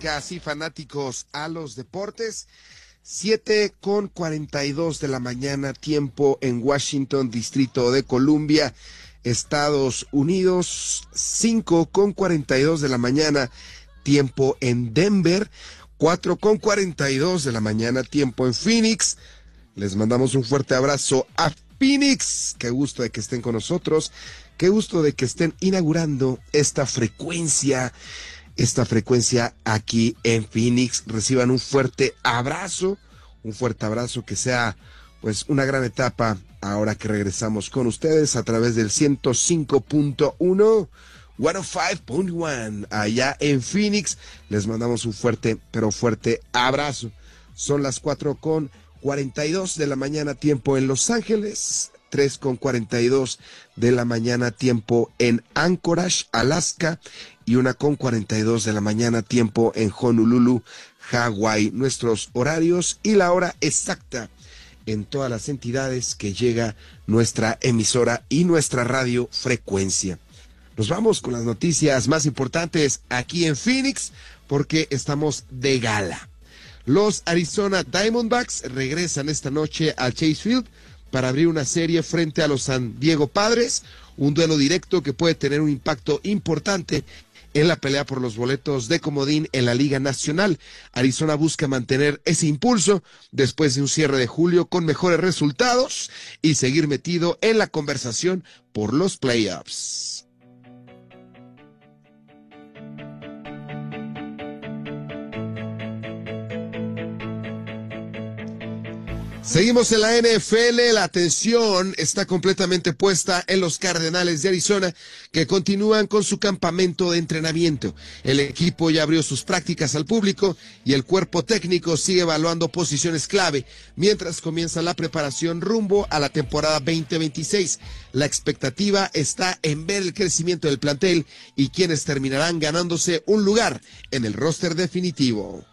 fanáticas y fanáticos a los deportes. 7:42 de la mañana, tiempo en Washington, Distrito de Columbia, Estados Unidos. 5:42 de la mañana, tiempo en Denver. 4:42 de la mañana, tiempo en Phoenix. Les mandamos un fuerte abrazo a Phoenix. Qué gusto de que estén con nosotros. Qué gusto de que estén inaugurando esta frecuencia aquí en Phoenix. Reciban un fuerte abrazo, que sea pues una gran etapa ahora que regresamos con ustedes a través del 105.1, 105.1, allá en Phoenix. Les mandamos un fuerte, pero fuerte abrazo. Son las 4:42 de la mañana, tiempo en Los Ángeles. 3:42 de la mañana, tiempo en Anchorage, Alaska, y 1:42 de la mañana, tiempo en Honolulu, Hawái. Nuestros horarios y la hora exacta en todas las entidades que llega nuestra emisora y nuestra radio frecuencia. Nos vamos con las noticias más importantes aquí en Phoenix porque estamos de gala. Los Arizona Diamondbacks regresan esta noche al Chase Field para abrir una serie frente a los San Diego Padres, un duelo directo que puede tener un impacto importante en la pelea por los boletos de comodín en la Liga Nacional. Arizona busca mantener ese impulso después de un cierre de julio con mejores resultados y seguir metido en la conversación por los playoffs. Seguimos en la NFL, la atención está completamente puesta en los Cardenales de Arizona, que continúan con su campamento de entrenamiento. El equipo ya abrió sus prácticas al público y el cuerpo técnico sigue evaluando posiciones clave, mientras comienza la preparación rumbo a la temporada 2026. La expectativa está en ver el crecimiento del plantel y quienes terminarán ganándose un lugar en el roster definitivo.